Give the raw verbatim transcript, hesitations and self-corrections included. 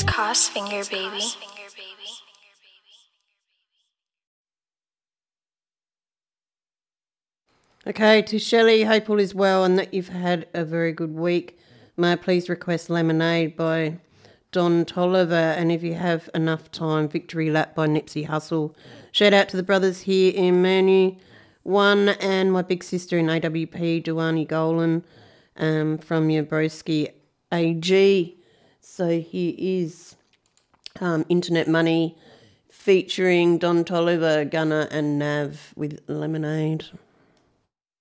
Cosfinger, baby. Okay, to Shelley, hope all is well and that you've had a very good week. May I please request Lemonade by Don Tolliver, and if you have enough time, Victory Lap by Nipsey Hussle. Shout out to the brothers here in Manu, one and my big sister in A W P, Duani Golan, um, from your broski A G. So here is um, Internet Money featuring Don Tolliver, Gunner and Nav with Lemonade.